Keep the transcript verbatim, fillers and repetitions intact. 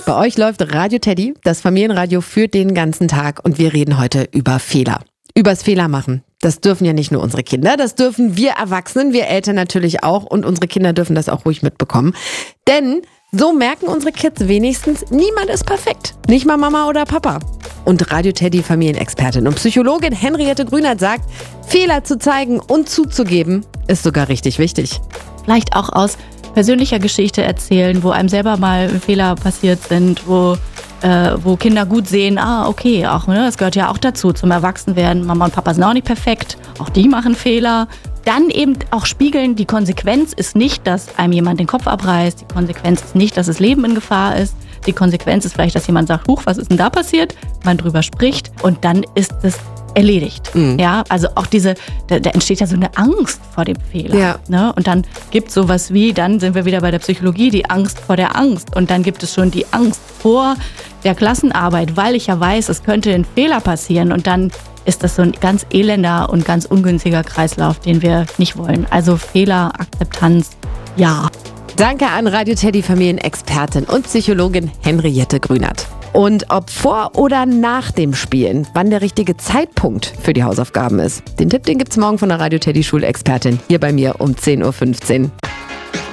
Bei euch läuft Radio Teddy, das Familienradio für den ganzen Tag, und wir reden heute über Fehler. Übers Fehler machen. Das dürfen ja nicht nur unsere Kinder, das dürfen wir Erwachsenen, wir Eltern natürlich auch, und unsere Kinder dürfen das auch ruhig mitbekommen. Denn so merken unsere Kids wenigstens, niemand ist perfekt. Nicht mal Mama oder Papa. Und Radio Teddy Familienexpertin und Psychologin Henriette Grünert sagt, Fehler zu zeigen und zuzugeben, ist sogar richtig wichtig. Vielleicht auch aus persönlicher Geschichte erzählen, wo einem selber mal Fehler passiert sind, wo, äh, wo Kinder gut sehen, ah, okay, auch, ne, das gehört ja auch dazu, zum Erwachsenwerden. Mama und Papa sind auch nicht perfekt, auch die machen Fehler. Dann eben auch spiegeln, die Konsequenz ist nicht, dass einem jemand den Kopf abreißt, die Konsequenz ist nicht, dass das Leben in Gefahr ist, die Konsequenz ist vielleicht, dass jemand sagt, huch, was ist denn da passiert? Man drüber spricht und dann ist es erledigt. Mhm. Ja, also auch diese, da, da entsteht ja so eine Angst vor dem Fehler. Ja. Ne? Und dann gibt es sowas wie, dann sind wir wieder bei der Psychologie, die Angst vor der Angst. Und dann gibt es schon die Angst vor der Klassenarbeit, weil ich ja weiß, es könnte ein Fehler passieren. Und dann ist das so ein ganz elender und ganz ungünstiger Kreislauf, den wir nicht wollen. Also Fehler, Akzeptanz, ja. Danke an Radio Teddy Familienexpertin und Psychologin Henriette Grünert. Und ob vor oder nach dem Spielen, wann der richtige Zeitpunkt für die Hausaufgaben ist, den Tipp, den gibt's morgen von der Radio Teddy Schulexpertin hier bei mir um zehn Uhr fünfzehn.